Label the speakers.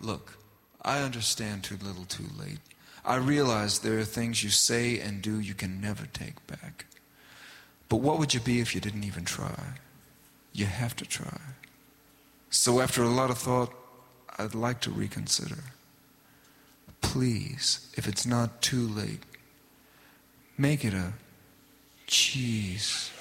Speaker 1: Look, I understand too little too late. I realize there are things you say and do you can never take back. But what would you be if you didn't even try? You have to try. So after a lot of thought, I'd like to reconsider. Please, if it's not too late, make it a cheese.